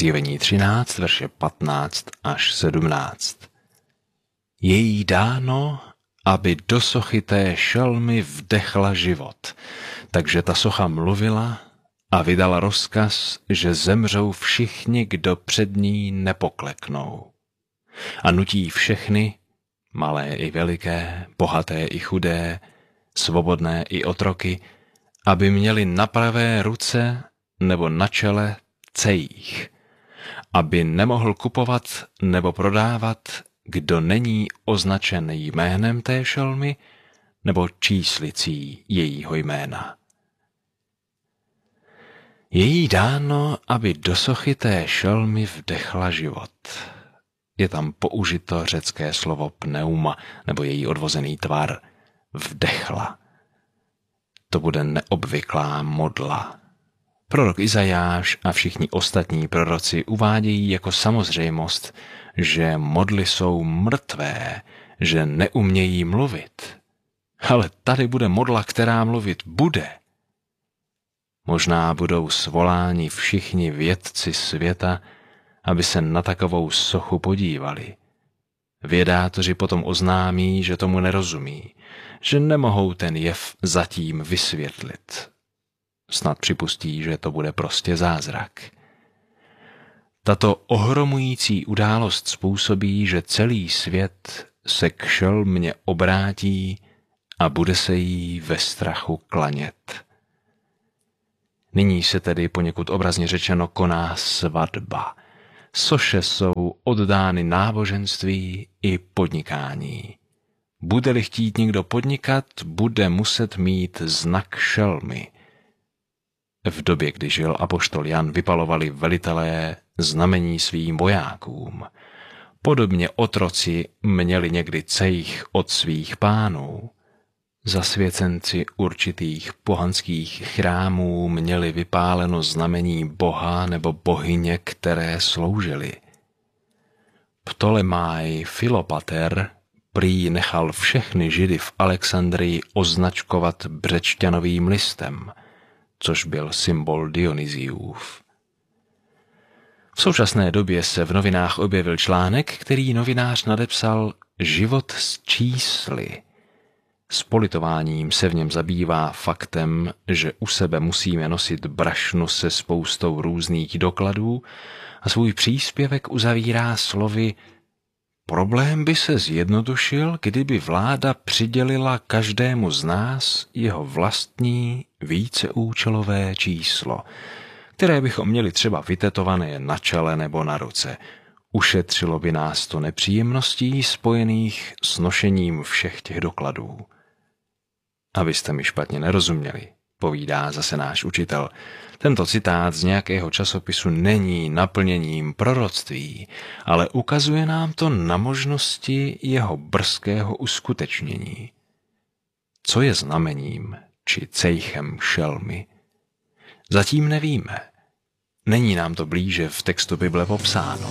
Zjevení 13, verše 15 až 17. Je jí dáno, aby do sochy té šelmy vdechla život. Takže ta socha mluvila a vydala rozkaz, že zemřou všichni, kdo před ní nepokleknou. A nutí všechny, malé i veliké, bohaté i chudé, svobodné i otroky, aby měli na pravé ruce nebo na čele cejch, aby nemohl kupovat nebo prodávat, kdo není označen jménem té šelmy nebo číslicí jejího jména. Je jí dáno, aby do sochy té šelmy vdechla život. Je tam použito řecké slovo pneuma, nebo její odvozený tvar, vdechla. To bude neobvyklá modla. Prorok Izajáš a všichni ostatní proroci uvádějí jako samozřejmost, že modly jsou mrtvé, že neumějí mluvit. Ale tady bude modla, která mluvit bude. Možná budou svoláni všichni vědci světa, aby se na takovou sochu podívali. Vědátoři potom oznámí, že tomu nerozumí, že nemohou ten jev zatím vysvětlit. Snad připustí, že to bude prostě zázrak. Tato ohromující událost způsobí, že celý svět se k šelmě obrátí a bude se jí ve strachu klanět. Nyní se tedy poněkud obrazně řečeno koná svatba. Soše jsou oddány náboženství i podnikání. Bude-li chtít někdo podnikat, bude muset mít znak šelmy. V době, kdy žil apoštol Jan, vypalovali velitelé znamení svým vojákům. Podobně otroci měli někdy cejch od svých pánů. Zasvěcenci určitých pohanských chrámů měli vypáleno znamení boha nebo bohyně, které sloužili. Ptolemáj Filopater prý nechal všechny Židy v Alexandrii označkovat břečťanovým listem, což byl symbol Dionysiův. V současné době se v novinách objevil článek, který novinář nadepsal Život s čísly. S politováním se v něm zabývá faktem, že u sebe musíme nosit brašnu se spoustou různých dokladů a svůj příspěvek uzavírá slovy Problém by se zjednodušil, kdyby vláda přidělila každému z nás jeho vlastní víceúčelové číslo, které bychom měli třeba vytetované na čele nebo na ruce. Ušetřilo by nás to nepříjemností spojených s nošením všech těch dokladů. Abyste mi špatně nerozuměli, povídá zase náš učitel. Tento citát z nějakého časopisu není naplněním proroctví, ale ukazuje nám to na možnosti jeho brzkého uskutečnění. Co je znamením či cejchem šelmy? Zatím nevíme. Není nám to blíže v textu Bible popsáno.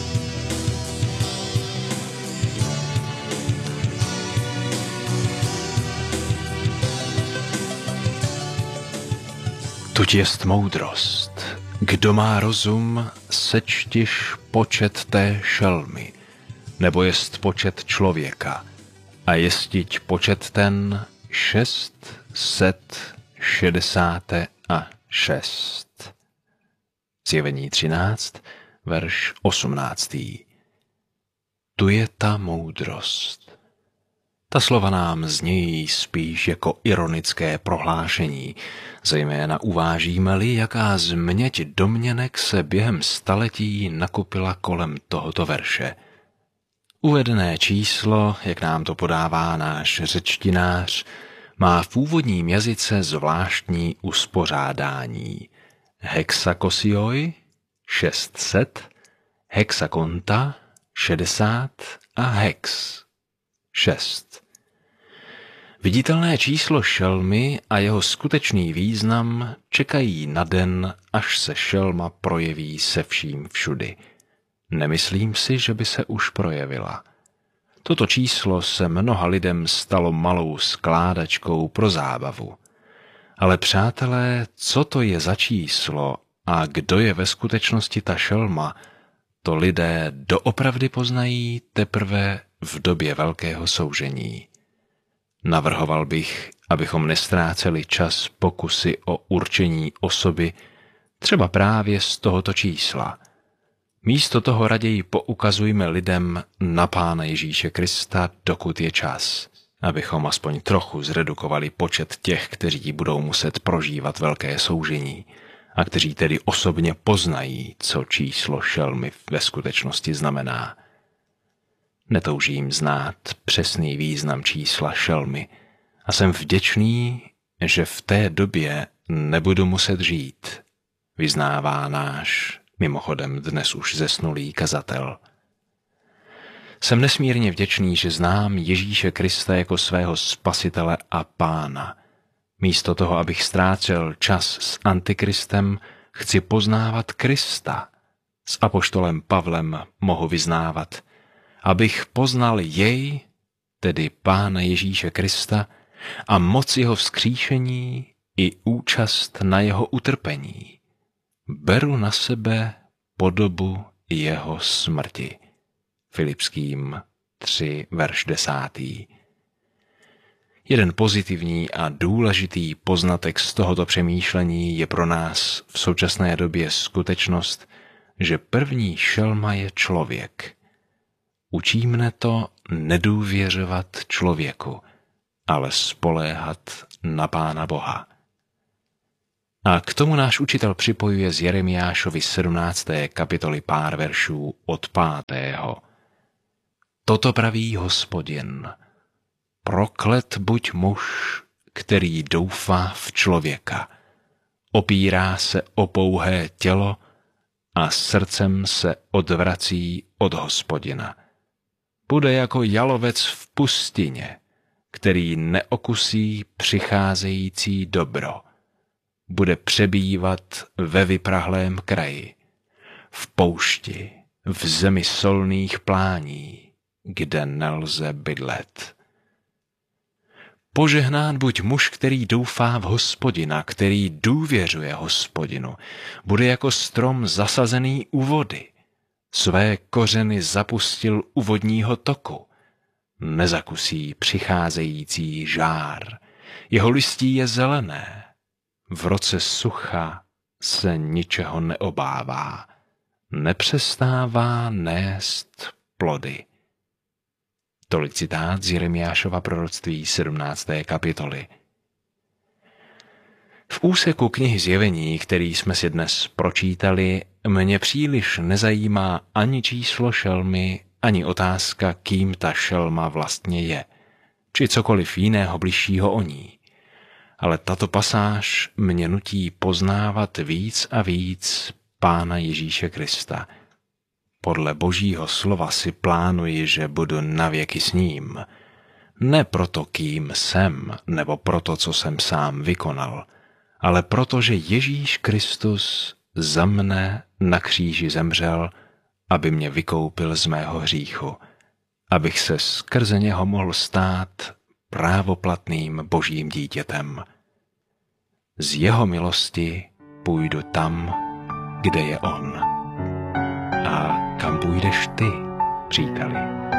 Tuď jest moudrost. Kdo má rozum, sečtiš počet té šelmy, nebo jest počet člověka, a jestiť počet ten 666. Zjevení 13, verš 18. Tu je ta moudrost. Ta slova nám znějí spíš jako ironické prohlášení, zejména uvážíme-li, jaká změť domněnek se během staletí nakupila kolem tohoto verše. Uvedené číslo, jak nám to podává náš řečtinář, má v původním jazyce zvláštní uspořádání. Hexakosioi 600, hexakonta 60 a hex 6. Viditelné číslo šelmy a jeho skutečný význam čekají na den, až se šelma projeví se vším všudy. Nemyslím si, že by se už projevila. Toto číslo se mnoha lidem stalo malou skládačkou pro zábavu. Ale přátelé, co to je za číslo a kdo je ve skutečnosti ta šelma, to lidé doopravdy poznají teprve v době velkého soužení. Navrhoval bych, abychom nestráceli čas pokusy o určení osoby, třeba právě z tohoto čísla. Místo toho raději poukazujme lidem na Pána Ježíše Krista, dokud je čas, abychom aspoň trochu zredukovali počet těch, kteří budou muset prožívat velké soužení a kteří tedy osobně poznají, co číslo šelmy ve skutečnosti znamená. Netoužím znát přesný význam čísla šelmy a jsem vděčný, že v té době nebudu muset žít, vyznává náš, mimochodem dnes už zesnulý kazatel. Jsem nesmírně vděčný, že znám Ježíše Krista jako svého spasitele a pána. Místo toho, abych ztrácel čas s antikristem, chci poznávat Krista. S apoštolem Pavlem mohu vyznávat, abych poznal jej, tedy Pána Ježíše Krista, a moc jeho vzkříšení i účast na jeho utrpení. Beru na sebe podobu jeho smrti. Filipským 3, verš 10. Jeden pozitivní a důležitý poznatek z tohoto přemýšlení je pro nás v současné době skutečnost, že první šelma je člověk. Učí mne to nedůvěřovat člověku, ale spoléhat na Pána Boha. A k tomu náš učitel připojuje z Jeremiášovy 17. kapitoly pár veršů od 5. Toto praví Hospodin: proklet buď muž, který doufá v člověka, opírá se o pouhé tělo a srdcem se odvrací od Hospodina. Bude jako jalovec v pustině, který neokusí přicházející dobro. Bude přebývat ve vyprahlém kraji, v poušti, v zemi solných plání, kde nelze bydlet. Požehnán buď muž, který doufá v Hospodina, který důvěřuje Hospodinu. Bude jako strom zasazený u vody. Své kořeny zapustil u vodního toku. Nezakusí přicházející žár. Jeho listí je zelené. V roce sucha se ničeho neobává. Nepřestává nést plody. Tolik citát z Jeremiášova proroctví 17. kapitoly. V úseku knihy Zjevení, který jsme si dnes pročítali, mě příliš nezajímá ani číslo šelmy, ani otázka, kým ta šelma vlastně je, či cokoliv jiného bližšího o ní. Ale tato pasáž mě nutí poznávat víc a víc Pána Ježíše Krista. Podle Božího slova si plánuji, že budu navěky s ním. Ne proto, kým jsem, nebo proto, co jsem sám vykonal, ale proto, že Ježíš Kristus za mne na kříži zemřel, aby mě vykoupil z mého hříchu, abych se skrze něho mohl stát právoplatným Božím dítětem. Z jeho milosti půjdu tam, kde je on. A kam půjdeš ty, příteli?